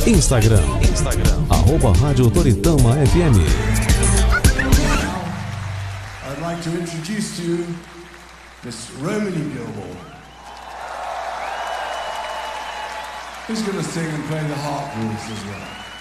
Instagram, @Rádio Toritama FM. I'd like to introduce to you Miss Romany Gilmore, who's going to sing and play the harp for us as well.